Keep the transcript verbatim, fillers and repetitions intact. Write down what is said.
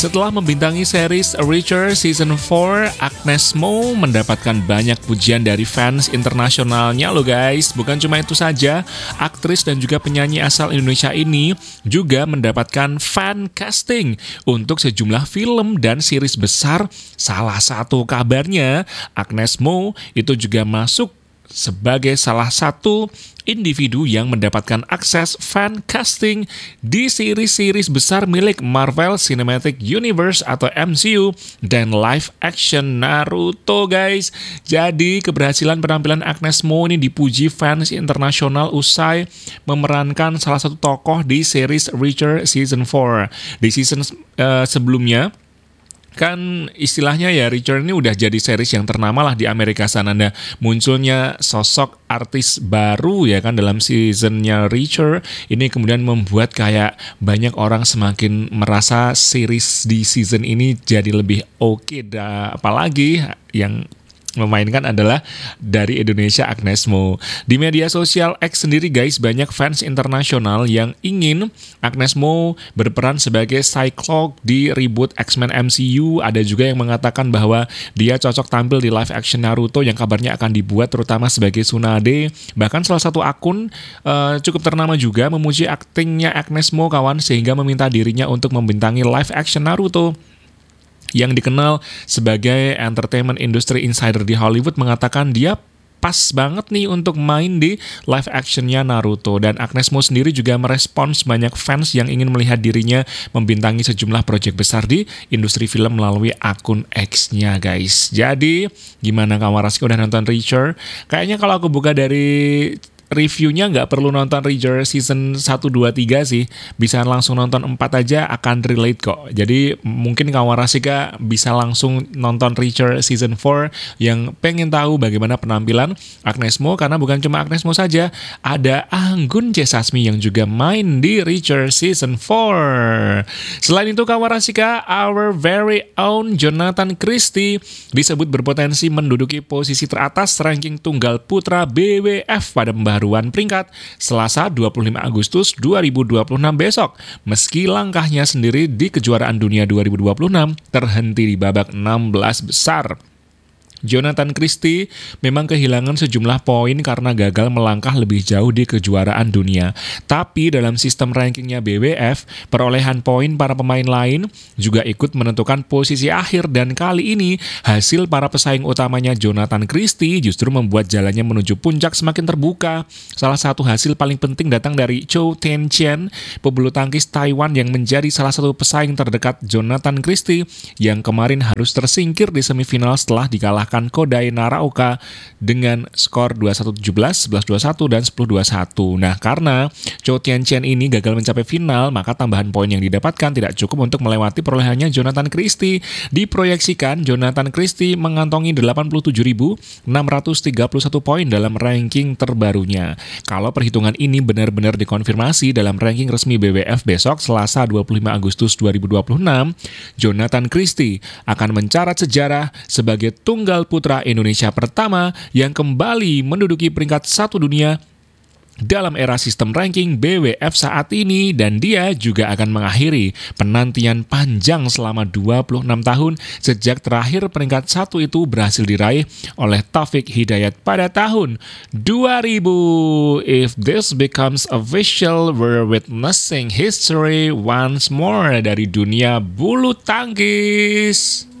Setelah membintangi series Reacher Season four, Agnes Mo mendapatkan banyak pujian dari fans internasionalnya loh guys. Bukan cuma itu saja, aktris dan juga penyanyi asal Indonesia ini juga mendapatkan fan casting untuk sejumlah film dan series besar. Salah satu kabarnya, Agnes Mo itu juga masuk sebagai salah satu individu yang mendapatkan akses fan casting di series-series besar milik Marvel Cinematic Universe atau M C U dan live action Naruto guys. Jadi keberhasilan penampilan Agnes Mo ini dipuji fans internasional usai memerankan salah satu tokoh di series Reacher Season four. Di season uh, sebelumnya kan istilahnya ya Reacher ini udah jadi series yang ternama lah di Amerika sana. Nah, munculnya sosok artis baru ya kan dalam seasonnya Reacher ini kemudian membuat kayak banyak orang semakin merasa series di season ini jadi lebih oke. Okay. Apalagi yang memainkan adalah dari Indonesia Agnes Mo. Di media sosial X sendiri guys, banyak fans internasional yang ingin Agnes Mo berperan sebagai Cyclops di reboot X-Men M C U. Ada juga yang mengatakan bahwa dia cocok tampil di live action Naruto yang kabarnya akan dibuat terutama sebagai Tsunade. Bahkan salah satu akun uh, cukup ternama juga memuji aktingnya Agnes Mo kawan, sehingga meminta dirinya untuk membintangi live action Naruto. Yang dikenal sebagai entertainment industry insider di Hollywood mengatakan dia pas banget nih untuk main di live actionnya Naruto. Dan Agnes Mo sendiri juga merespons banyak fans yang ingin melihat dirinya membintangi sejumlah proyek besar di industri film melalui akun X-nya guys. Jadi gimana kawan Raski udah nonton Reacher? Kayaknya kalau aku buka dari reviewnya nggak perlu nonton Reacher season one, two, three sih. Bisa langsung nonton empat aja akan relate kok. Jadi mungkin kawan Rasika bisa langsung nonton Reacher season four yang pengen tahu bagaimana penampilan Agnes Mo. Karena bukan cuma Agnes Mo saja, ada Anggun C. Sasmi yang juga main di Reacher season four. Selain itu kawan Rasika, our very own Jonathan Christie disebut berpotensi menduduki posisi teratas ranking tunggal putra B W F pada pembaharuan peringkat Selasa dua puluh lima Agustus dua ribu dua puluh enam besok, meski langkahnya sendiri di kejuaraan dunia dua ribu dua puluh enam terhenti di babak enam belas besar. Jonathan Christie memang kehilangan sejumlah poin karena gagal melangkah lebih jauh di kejuaraan dunia. Tapi dalam sistem rankingnya B W F, perolehan poin para pemain lain juga ikut menentukan posisi akhir, dan kali ini hasil para pesaing utamanya Jonathan Christie justru membuat jalannya menuju puncak semakin terbuka. Salah satu hasil paling penting datang dari Chou Tien-Chen, pebulu tangkis Taiwan yang menjadi salah satu pesaing terdekat Jonathan Christie yang kemarin harus tersingkir di semifinal setelah dikalahkan Kodai Naraoka dengan skor dua puluh satu tujuh belas, sebelas dua puluh satu, dan sepuluh dua puluh satu. Nah, karena Chou Tien-Chen ini gagal mencapai final, maka tambahan poin yang didapatkan tidak cukup untuk melewati perolehannya Jonathan Christie. Diproyeksikan Jonathan Christie mengantongi delapan puluh tujuh ribu enam ratus tiga puluh satu poin dalam ranking terbarunya. Kalau perhitungan ini benar-benar dikonfirmasi dalam ranking resmi B W F besok Selasa dua puluh lima Agustus dua ribu dua puluh enam, Jonathan Christie akan mencatat sejarah sebagai tunggal putra Indonesia pertama yang kembali menduduki peringkat satu dunia dalam era sistem ranking B W F saat ini, dan dia juga akan mengakhiri penantian panjang selama dua puluh enam tahun sejak terakhir peringkat satu itu berhasil diraih oleh Taufik Hidayat pada tahun dua ribu. If this becomes official, we're witnessing history once more dari dunia bulu tangkis.